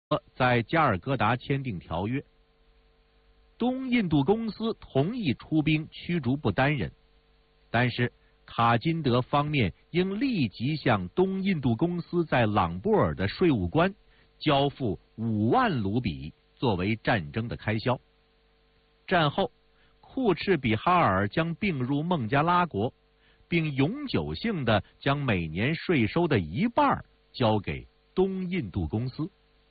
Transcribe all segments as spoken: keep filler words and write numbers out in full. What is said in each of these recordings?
在加尔各答签订条约，东印度公司同意出兵驱逐不丹人，但是卡金德方面应立即向东印度公司在朗布尔的税务官交付五万卢比作为战争的开销。战后，库赤比哈尔将并入孟加拉国，并永久性的将每年税收的一半交给东印度公司。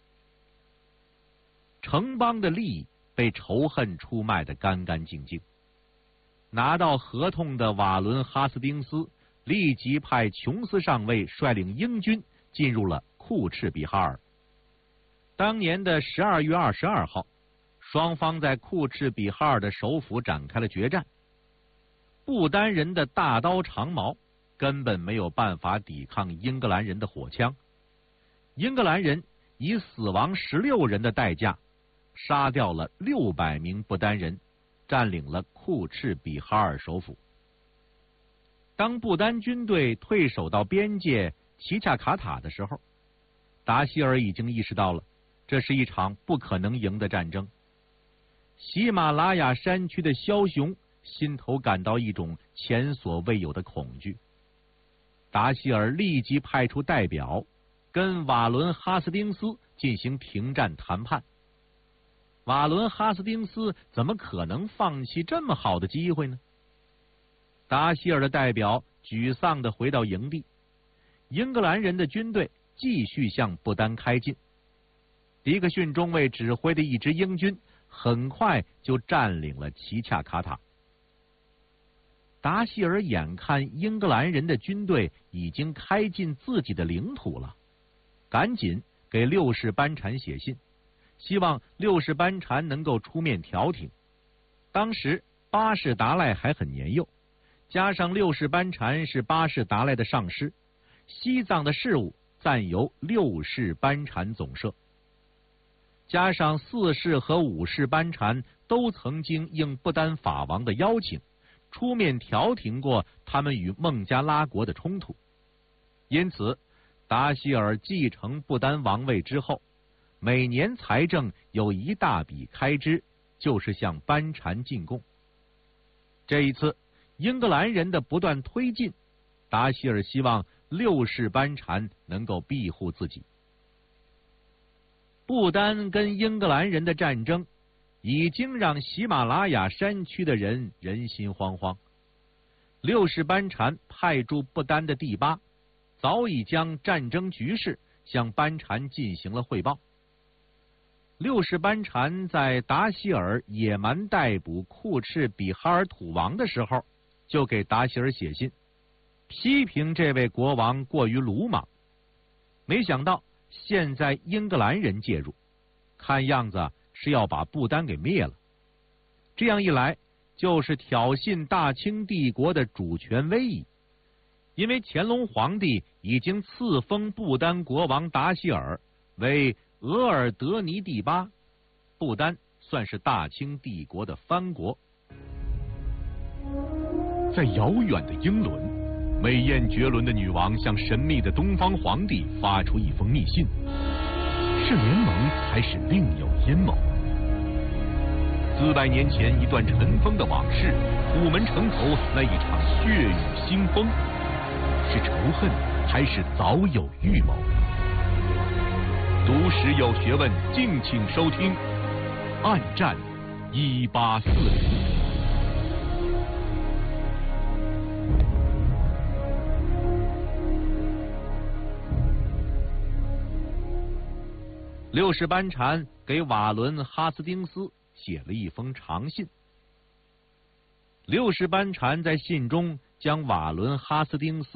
城邦的利益被仇恨出卖得干干净净。拿到合同的瓦伦哈斯丁斯立即派琼斯上尉率领英军进入了库赤比哈尔。当年的十二月二十二号，双方在库赤比哈尔的首府展开了决战。不丹人的大刀长矛根本没有办法抵抗英格兰人的火枪，英格兰人以死亡十六人的代价杀掉了六百名不丹人，占领了库赤比哈尔首府。当不丹军队退守到边界奇恰卡塔的时候，达希尔已经意识到了这是一场不可能赢的战争。喜马拉雅山区的枭雄心头感到一种前所未有的恐惧。达希尔立即派出代表跟瓦伦哈斯丁斯进行停战谈判。瓦伦哈斯丁斯怎么可能放弃这么好的机会呢？达希尔的代表沮丧地回到营地，英格兰人的军队继续向不丹开进。迪克逊中尉指挥的一支英军很快就占领了奇恰卡塔。达希尔眼看英格兰人的军队已经开进自己的领土了，赶紧给六世班禅写信，希望六世班禅能够出面调停。当时巴士达赖还很年幼，加上六世班禅是巴士达赖的上师，西藏的事务暂由六世班禅总摄。加上四世和五世班禅都曾经应不丹法王的邀请，出面调停过他们与孟加拉国的冲突。因此，达希尔继承不丹王位之后，每年财政有一大笔开支，就是向班禅进贡。这一次，英格兰人的不断推进，达希尔希望六世班禅能够庇护自己。不丹跟英格兰人的战争已经让喜马拉雅山区的人人心惶惶。六世班禅派驻不丹的第八早已将战争局势向班禅进行了汇报。六世班禅在达希尔野蛮逮捕库赤比哈尔土王的时候，就给达希尔写信，批评这位国王过于鲁莽。没想到现在英格兰人介入，看样子是要把不丹给灭了。这样一来，就是挑衅大清帝国的主权威仪。因为乾隆皇帝已经赐封不丹国王达希尔为额尔德尼第八，不丹算是大清帝国的藩国。 在遥远的英伦，美艳绝伦的女王向神秘的东方皇帝发出一封密信，是联盟还是另有阴谋？四百年前一段尘封的往事，午门城头那一场血雨腥风，是仇恨还是早有预谋？读史有学问，敬请收听《暗战一八四零》。 六世班禅给瓦伦哈斯丁斯写了一封长信。六世班禅在信中将瓦伦哈斯丁斯